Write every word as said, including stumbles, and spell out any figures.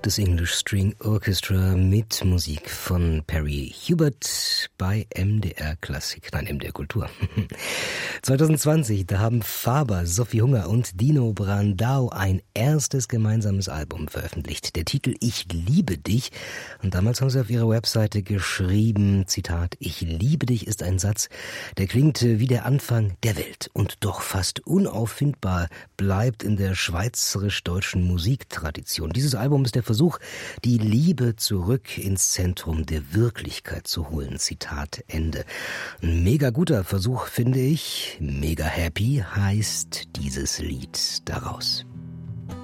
das English String Orchestra mit Musik von Perry Hubert bei M D R Klassik, nein, M D R Kultur. zwanzig zwanzig, da haben Faber, Sophie Hunger und Dino Brandau ein erstes gemeinsames Album veröffentlicht. Der Titel Ich liebe dich. Und damals haben sie auf ihrer Webseite geschrieben, Zitat, Ich liebe dich ist ein Satz, der klingt wie der Anfang der Welt und doch fast unauffindbar bleibt in der schweizerisch-deutschen Musiktradition. Dieses Album ist der Versuch, die Liebe zurück ins Zentrum der Wirklichkeit zu holen. Zitat Ende. Ein mega guter Versuch, finde ich. Mega Happy heißt dieses Lied daraus.